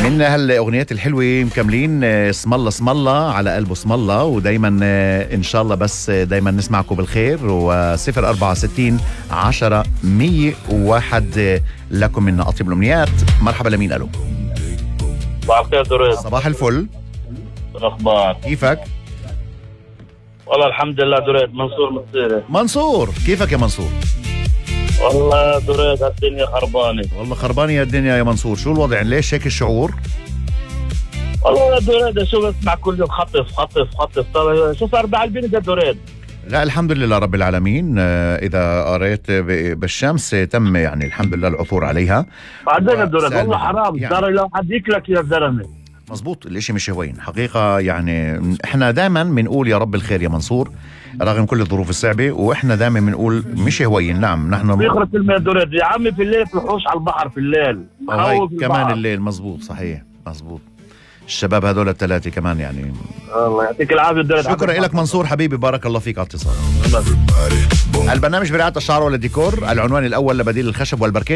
من هالاغنيات الحلوه مكملين. اسم الله اسم الله على قلبه اسم الله، ودايما ان شاء الله بس دايما نسمعكم بالخير. و064 10 101 لكم منا اطيب الامنيات. مرحبا، لمين؟ الو. صباح الخير دريد. صباح الفل، الاخبار كيفك؟ والله الحمد لله دريد. منصور مصيري. منصور، كيفك يا منصور؟ والله دريد الدنيا خربانه. والله خربانه يا الدنيا يا منصور. شو الوضع؟ ليش هيك الشعور؟ والله دريد شو بسمع كل يوم خطف خطف خطف. طيب شو صار بعالبين يا دريد؟ لا الحمد لله رب العالمين. إذا قريت بالشمس تم يعني الحمد لله العثور عليها. بعدين يا دريد والله حرام يعني ترى لو حد يكلك يا زلمه. مزبوط، الاشي مش هوين حقيقة. يعني احنا دائما بنقول يا رب الخير يا منصور رغم كل الظروف الصعبة، واحنا دائما بنقول مش هوين. نعم نحن بيخرج كلمة يا دريد يا عمي في الليل في الحوش على البحر في الليل. هاي كمان الليل. مزبوط صحيح مزبوط. الشباب هذول الثلاثة كمان يعني. الله يعطيك العافية دريد. شكرا لك منصور حبيبي، بارك الله فيك على الاتصال. البرنامج برعاية الشعر والديكور، العنوان الأول لبديل الخشب والبركيت.